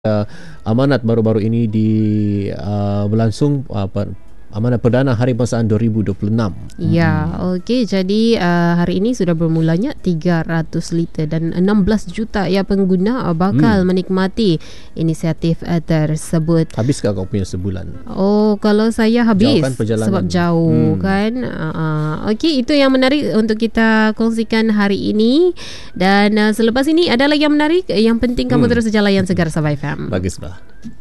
Amanat baru-baru ini berlangsung Amanat Perdana Haribansaan 2026. Ya, okey. Jadi hari ini sudah bermulanya 300 liter dan 16 juta pengguna bakal menikmati inisiatif tersebut. Habis ke kau punya sebulan? Oh, kalau saya habis. Jauh kan perjalanan? Sebab jauh kan. Okey, itu yang menarik untuk kita kongsikan hari ini. Dan selepas ini ada lagi yang menarik. Yang penting kamu terus saja layan Segar Sabah FM. Baguslah.